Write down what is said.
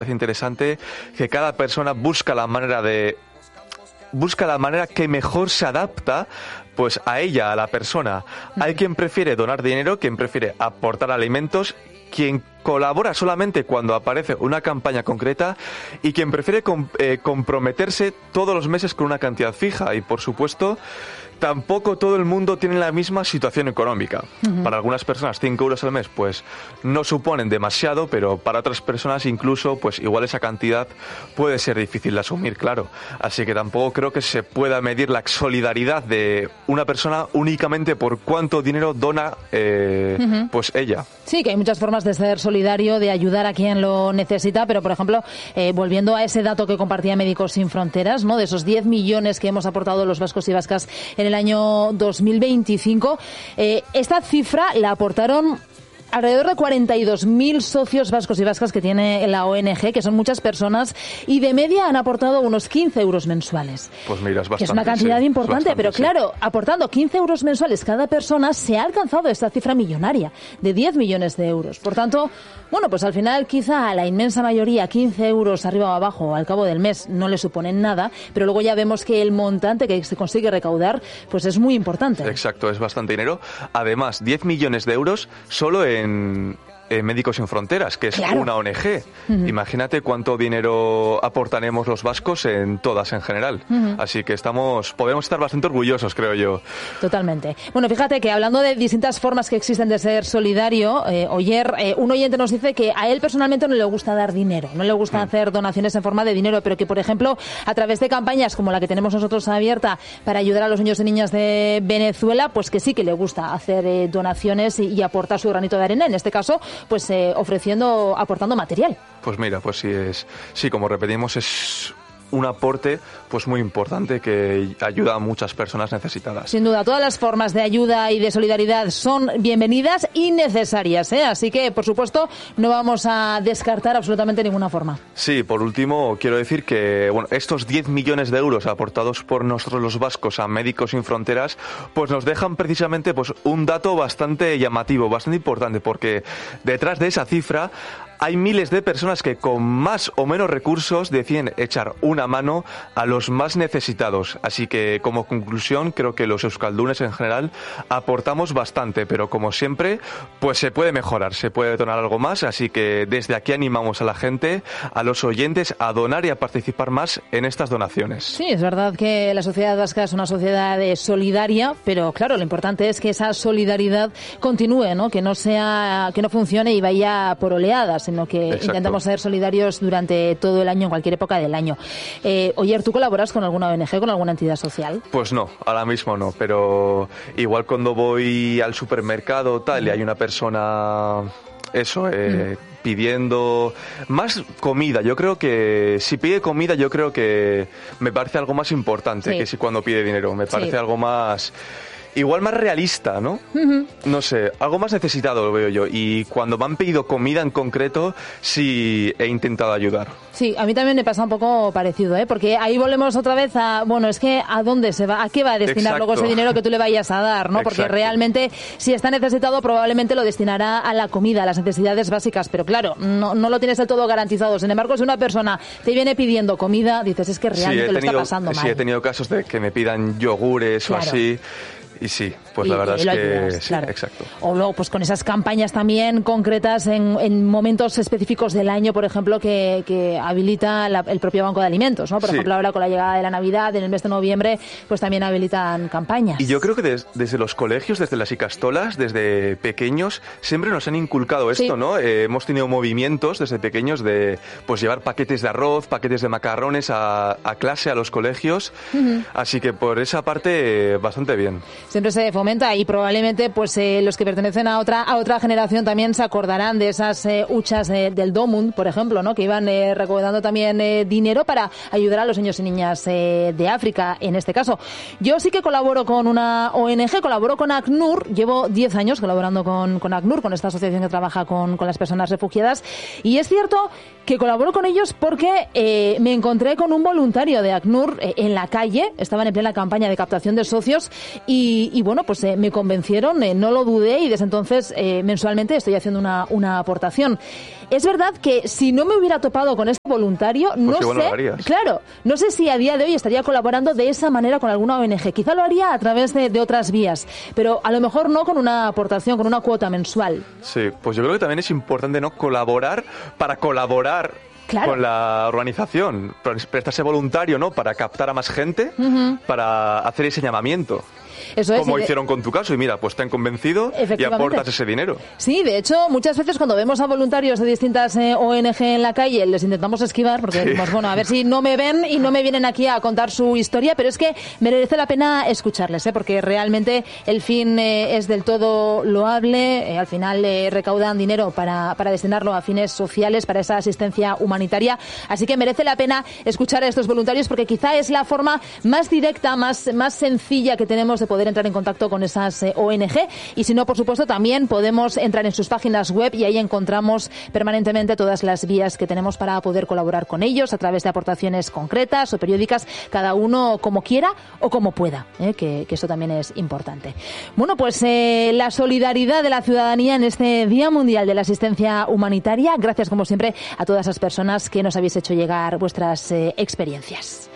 parece interesante que cada persona busca la manera que mejor se adapta pues a ella, a la persona. Hay quien prefiere donar dinero, quien prefiere aportar alimentos, quien colabora solamente cuando aparece una campaña concreta y quien prefiere comprometerse todos los meses con una cantidad fija. Y por supuesto, tampoco todo el mundo tiene la misma situación económica. Para algunas personas 5 euros al mes pues no suponen demasiado, pero para otras personas incluso pues igual esa cantidad puede ser difícil de asumir, claro. Así que tampoco creo que se pueda medir la solidaridad de una persona únicamente por cuánto dinero dona pues ella. Sí, que hay muchas formas de ser solidario, de ayudar a quien lo necesita, pero por ejemplo, volviendo a ese dato que compartía Médicos Sin Fronteras, ¿no? De esos 10 millones que hemos aportado los vascos y vascas en el año 2025, esta cifra la aportaron alrededor de 42.000 socios vascos y vascas que tiene la ONG, que son muchas personas, y de media han aportado unos 15 euros mensuales. Pues mira, es bastante. Que es una cantidad importante, bastante, pero claro, aportando 15 euros mensuales cada persona, se ha alcanzado esta cifra millonaria de 10 millones de euros. Por tanto, bueno, pues al final quizá a la inmensa mayoría 15 euros arriba o abajo al cabo del mes no le suponen nada, pero luego ya vemos que el montante que se consigue recaudar pues es muy importante. Exacto, es bastante dinero. Además, 10 millones de euros solo en Médicos Sin Fronteras, que es una ONG. Imagínate cuánto dinero aportaremos los vascos en todas en general. Así que podemos estar bastante orgullosos, creo yo. Totalmente. Bueno, fíjate que hablando de distintas formas que existen de ser solidario, Oyer, un oyente nos dice que a él personalmente no le gusta dar dinero, no le gusta hacer donaciones en forma de dinero, pero que, por ejemplo, a través de campañas como la que tenemos nosotros abierta para ayudar a los niños y niñas de Venezuela, pues que sí que le gusta hacer donaciones y aportar su granito de arena, en este caso, pues aportando material. Pues mira, pues sí, como repetimos, es un aporte pues muy importante que ayuda a muchas personas necesitadas. Sin duda, todas las formas de ayuda y de solidaridad son bienvenidas y necesarias, ¿eh? Así que, por supuesto, no vamos a descartar absolutamente ninguna forma. Sí, por último, quiero decir que bueno, estos 10 millones de euros aportados por nosotros los vascos a Médicos Sin Fronteras, pues nos dejan precisamente pues un dato bastante llamativo, bastante importante, porque detrás de esa cifra hay miles de personas que con más o menos recursos deciden echar una mano a los más necesitados. Así que, como conclusión, creo que los euskaldunes en general aportamos bastante, pero como siempre, pues se puede mejorar, se puede donar algo más. Así que desde aquí animamos a la gente, a los oyentes, a donar y a participar más en estas donaciones. Sí, es verdad que la sociedad vasca es una sociedad solidaria, pero claro, lo importante es que esa solidaridad continúe, ¿no? Que no funcione y vaya por oleadas, sino que intentamos ser solidarios durante todo el año, en cualquier época del año. Oyer, ¿tú colaboras con alguna ONG, con alguna entidad social? Pues no, ahora mismo no, pero igual cuando voy al supermercado tal y hay una persona pidiendo más comida, yo creo que si pide comida, yo creo que me parece algo más importante que si cuando pide dinero, me parece algo más... Igual más realista, ¿no? No sé, algo más necesitado lo veo yo. Y cuando me han pedido comida en concreto, sí he intentado ayudar. Sí, a mí también me pasa un poco parecido, ¿eh? Porque ahí volvemos otra vez a, bueno, es que ¿a dónde se va? ¿A qué va a destinar luego ese dinero que tú le vayas a dar, ¿no? Porque realmente, si está necesitado, probablemente lo destinará a la comida, a las necesidades básicas. Pero claro, no lo tienes del todo garantizado. Sin embargo, si una persona te viene pidiendo comida, dices, es que realmente lo está pasando mal. Sí, he tenido casos de que me pidan yogures o así. Y sí, pues la verdad es que ayudas, sí, claro. Exacto. O luego, pues con esas campañas también concretas en momentos específicos del año, por ejemplo, que habilita el propio Banco de Alimentos, ¿no? Por ejemplo, ahora con la llegada de la Navidad, en el mes de noviembre, pues también habilitan campañas. Y yo creo que desde los colegios, desde las icastolas, desde pequeños, siempre nos han inculcado esto, ¿no? Hemos tenido movimientos desde pequeños de pues llevar paquetes de arroz, paquetes de macarrones a clase, a los colegios. Así que por esa parte, bastante bien. Siempre se fomenta y probablemente pues los que pertenecen a otra generación también se acordarán de esas huchas del Domund, por ejemplo, ¿no? Que iban recaudando también dinero para ayudar a los niños y niñas de África, en este caso. Yo sí que colaboro con una ONG, colaboro con ACNUR, llevo 10 años colaborando con ACNUR, con esta asociación que trabaja con las personas refugiadas, y es cierto que colaboro con ellos porque me encontré con un voluntario de ACNUR en la calle, estaban en plena campaña de captación de socios y y bueno, pues me convencieron, no lo dudé y desde entonces mensualmente estoy haciendo una aportación. Es verdad que si no me hubiera topado con este voluntario, no sé, claro, no sé si a día de hoy estaría colaborando de esa manera con alguna ONG. Quizá lo haría a través de otras vías, pero a lo mejor no con una aportación, con una cuota mensual. Sí, pues yo creo que también es importante no colaborar para colaborar. Claro. Con la organización, prestarse voluntario, ¿no? Para captar a más gente, para hacer ese llamamiento. Eso es, como hicieron con tu caso, y mira, pues te han convencido y aportas ese dinero. Sí, de hecho, muchas veces cuando vemos a voluntarios de distintas ONG en la calle, les intentamos esquivar, porque decimos, bueno, a ver si no me ven y no me vienen aquí a contar su historia, pero es que merece la pena escucharles, porque realmente el fin es del todo loable, al final recaudan dinero para destinarlo a fines sociales, para esa asistencia humanitaria, así que merece la pena escuchar a estos voluntarios, porque quizá es la forma más directa, más sencilla que tenemos de poder entrar en contacto con esas ONG, y si no, por supuesto, también podemos entrar en sus páginas web y ahí encontramos permanentemente todas las vías que tenemos para poder colaborar con ellos a través de aportaciones concretas o periódicas, cada uno como quiera o como pueda, que eso también es importante. Bueno, pues la solidaridad de la ciudadanía en este Día Mundial de la Asistencia Humanitaria. Gracias, como siempre, a todas esas personas que nos habéis hecho llegar vuestras experiencias.